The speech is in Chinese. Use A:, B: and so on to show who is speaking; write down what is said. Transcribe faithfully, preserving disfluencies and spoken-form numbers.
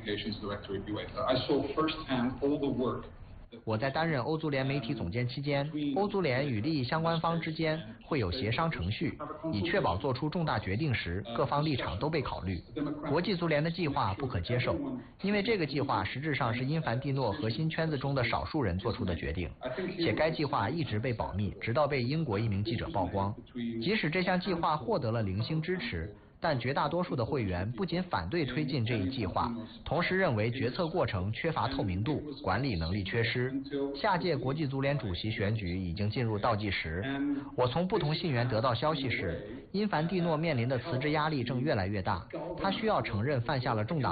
A: 我在担任欧足联媒体总监期间，欧足联与利益相关方之间会有协商程序，以确保做出重大决定时各方立场都被考虑。国际足联的计划不可接受，因为这个计划实质上是因凡蒂诺核心圈子中的少数人做出的决定，且该计划一直被保密，直到被英国一名记者曝光。即使这项计划获得了零星支持，但绝大多数的会员不仅反对推进这一计划，同时认为决策过程缺乏透明度，管理能力缺失。下届国际足联主席选举已经进入倒计时，我从不同信源得到消息是，因凡蒂诺面临的辞职压力正越来越大，他需要承认犯下了重大